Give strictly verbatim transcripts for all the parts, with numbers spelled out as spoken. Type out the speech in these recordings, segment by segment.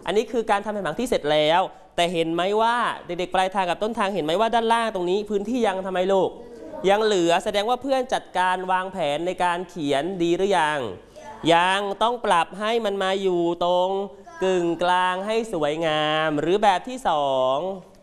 อันนี้คือการทำแผนผังที่เสร็จแล้วแต่เห็นไหมว่าเด็กๆปลายทางกับต้นทางเห็นไหมว่าด้านล่างตรงนี้พื้นที่ยังทำไมลูกยังเหลือแสดงว่าเพื่อนจัดการวางแผนในการเขียนดีหรือยังยังต้องปรับให้มันมาอยู่ตรงกึ่งกลางให้สวยงามหรือแบบที่สอง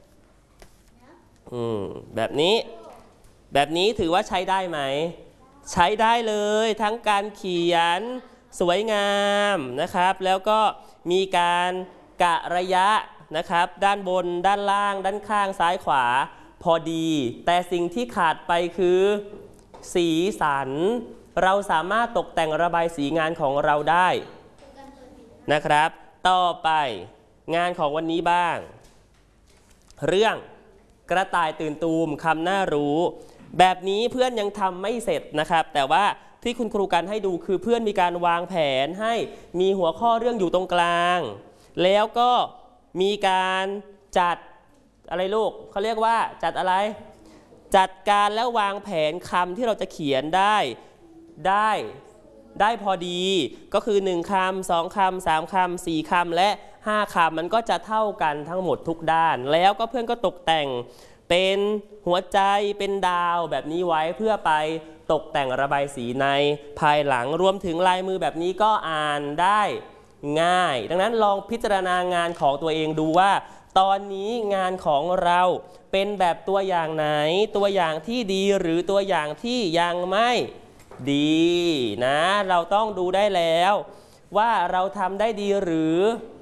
อืมแบบนี้แบบนี้ถือว่าใช้ได้ไหมใช้ได้เลยทั้งการเขียนสวยงามนะครับแล้วก็มีการกะระยะนะครับด้านบนด้านล่างด้านข้างซ้ายขวาพอดีแต่สิ่งที่ขาดไปคือสีสันเราสามารถตกแต่งระบายสีงานของเราได้นะครับต่อไปงานของวันนี้บ้างเรื่องกระต่ายตื่นตูมคำน่ารู้แบบนี้เพื่อนยังทำไม่เสร็จนะครับแต่ว่าที่คุณครูกันให้ดูคือเพื่อนมีการวางแผนให้มีหัวข้อเรื่องอยู่ตรงกลางแล้วก็มีการจัดอะไรลูกเขาเรียกว่าจัดอะไรจัดการแล้ววางแผนคำที่เราจะเขียนได้ได้ได้พอดีก็คือหนึ่งคำสองคำสามคำสี่คำและห้าคำมันก็จะเท่ากันทั้งหมดทุกด้านแล้วก็เพื่อนก็ตกแต่งเป็นหัวใจเป็นดาวแบบนี้ไว้เพื่อไปตกแต่งระบายสีในภายหลังรวมถึงลายมือแบบนี้ก็อ่านได้ง่ายดังนั้นลองพิจารณางานของตัวเองดูว่าตอนนี้งานของเราเป็นแบบตัวอย่างไหนตัวอย่างที่ดีหรือตัวอย่างที่ยังไม่ดีนะเราต้องดูได้แล้วว่าเราทำได้ดีหรือ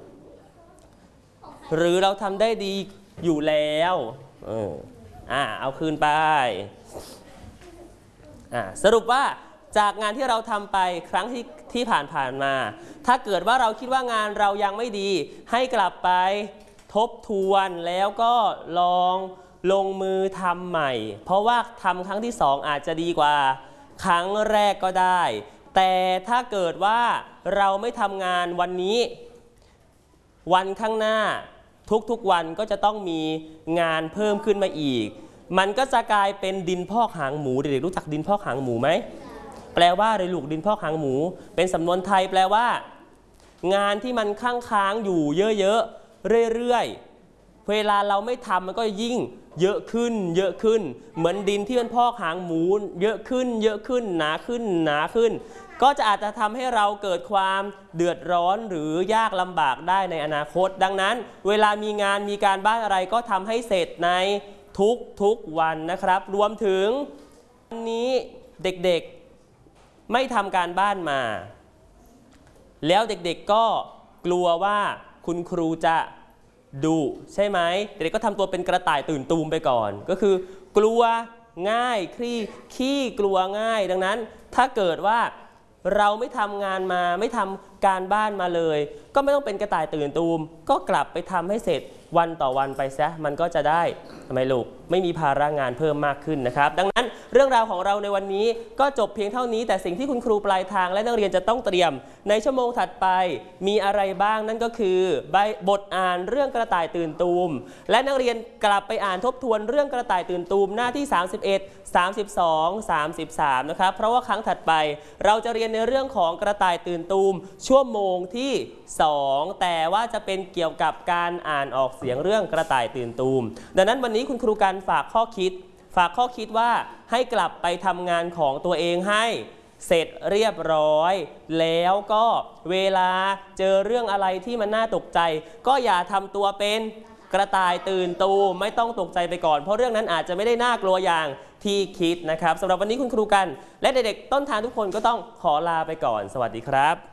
หรือเราทำได้ดีอยู่แล้วเอออ่าเอาคืนไปอ่าสรุปว่าจากงานที่เราทำไปครั้งที่ที่ผ่านผ่านมาถ้าเกิดว่าเราคิดว่างานเรายังไม่ดีให้กลับไปทบทวนแล้วก็ลองลงมือทำใหม่เพราะว่าทำครั้งที่สองอาจจะดีกว่าครั้งแรกก็ได้แต่ถ้าเกิดว่าเราไม่ทำงานวันนี้วันข้างหน้าทุกๆวันก็จะต้องมีงานเพิ่มขึ้นมาอีกมันก็จะกลายเป็นดินพอกหางหมูเด็กๆรู้จักดินพอกหางหมูไหมแปลว่าอะไรลูกดินพอกหางหมูเป็นสำนวนไทยแปลว่างานที่มันค้างๆอยู่เยอะๆเรื่อยๆเวลาเราไม่ทำมันก็ยิ่งเยอะขึ้นเยอะขึ้นเหมือนดินที่มันพอกหางหมูเยอะขึ้นเยอะขึ้นหนาขึ้นหนาขึ้นก็จะอาจจะทำให้เราเกิดความเดือดร้อนหรือยากลำบากได้ในอนาคตดังนั้นเวลามีงานมีการบ้านอะไรก็ทำให้เสร็จในทุกทุกวันนะครับรวมถึงวันนี้เด็กๆไม่ทำการบ้านมาแล้วเด็กๆก็กลัวว่าคุณครูจะดุใช่ไหมเด็กๆก็ทำตัวเป็นกระต่ายตื่นตูมไปก่อนก็คือกลัวง่ายขี้ขี้กลัวง่ายดังนั้นถ้าเกิดว่าเราไม่ทำงานมาไม่ทำการบ้านมาเลยก็ไม่ต้องเป็นกระต่ายตื่นตูมก็กลับไปทำให้เสร็จวันต่อวันไปซะมันก็จะได้ทำไมลูกไม่มีภาระงานเพิ่มมากขึ้นนะครับดังนั้นเรื่องราวของเราในวันนี้ก็จบเพียงเท่านี้แต่สิ่งที่คุณครูปลายทางและนักเรียนจะต้องเตรียมในชั่วโมงถัดไปมีอะไรบ้างนั่นก็คือบทอ่านเรื่องกระต่ายตื่นตูมและนักเรียนกลับไปอ่านทบทวนเรื่องกระต่ายตื่นตูมหน้าที่สามสิบเอ็ด สามสิบสอง สามสิบสามนะครับเพราะว่าครั้งถัดไปเราจะเรียนในเรื่องของกระต่ายตื่นตูมชั่วโมงที่สองแต่ว่าจะเป็นเกี่ยวกับการอ่านออกเสียงเรื่องกระต่ายตื่นตูมดังนั้นวันนี้คุณครูการฝากข้อคิดฝากข้อคิดว่าให้กลับไปทำงานของตัวเองให้เสร็จเรียบร้อยแล้วก็เวลาเจอเรื่องอะไรที่มันน่าตกใจก็อย่าทำตัวเป็นกระต่ายตื่นตูมไม่ต้องตกใจไปก่อนเพราะเรื่องนั้นอาจจะไม่ได้น่ากลัวอย่างที่คิดนะครับสำหรับวันนี้คุณครูกันและเด็กๆต้นทางทุกคนก็ต้องขอลาไปก่อนสวัสดีครับ